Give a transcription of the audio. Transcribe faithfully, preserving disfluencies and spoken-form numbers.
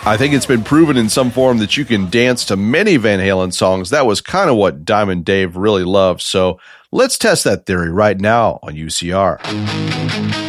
I think it's been proven in some form that you can dance to many Van Halen songs. That was kind of what Diamond Dave really loved. So let's test that theory right now on U C R.